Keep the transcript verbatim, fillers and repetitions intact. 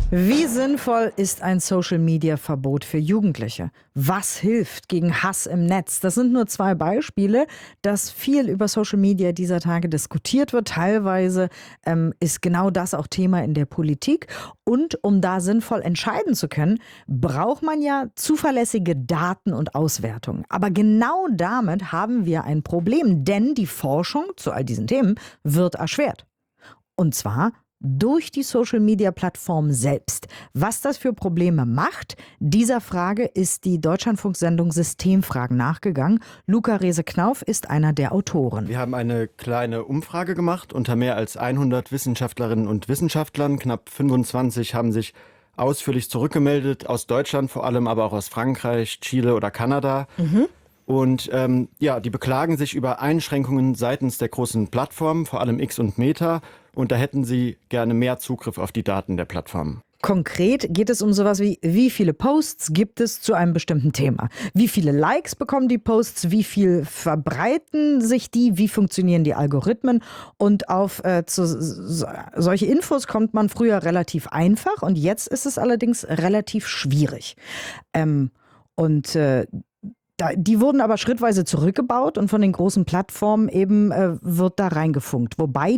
Wie sinnvoll ist ein Social-Media-Verbot für Jugendliche? Was hilft gegen Hass im Netz? Das sind nur zwei Beispiele, dass viel über Social Media dieser Tage diskutiert wird. Teilweise ähm, ist genau das auch Thema in der Politik. Und um da sinnvoll entscheiden zu können, braucht man ja zuverlässige Daten und Auswertungen. Aber genau damit haben wir ein Problem, denn die Forschung zu all diesen Themen wird erschwert. Und zwar durch die Social-Media-Plattform selbst. Was das für Probleme macht, dieser Frage ist die Deutschlandfunk-Sendung Systemfragen nachgegangen. Luca Rehse-Knauf ist einer der Autoren. Wir haben eine kleine Umfrage gemacht unter mehr als hundert Wissenschaftlerinnen und Wissenschaftlern. Knapp fünfundzwanzig haben sich ausführlich zurückgemeldet, aus Deutschland vor allem, aber auch aus Frankreich, Chile oder Kanada. Mhm. Und ähm, ja, die beklagen sich über Einschränkungen seitens der großen Plattformen, vor allem X und Meta. Und da hätten sie gerne mehr Zugriff auf die Daten der Plattformen. Konkret geht es um sowas wie, wie viele Posts gibt es zu einem bestimmten Thema? Wie viele Likes bekommen die Posts? Wie viel verbreiten sich die? Wie funktionieren die Algorithmen? Und auf äh, zu, so, solche Infos kommt man früher relativ einfach und jetzt ist es allerdings relativ schwierig. Ähm, und äh, Da, die wurden aber schrittweise zurückgebaut und von den großen Plattformen eben äh, wird da reingefunkt. Wobei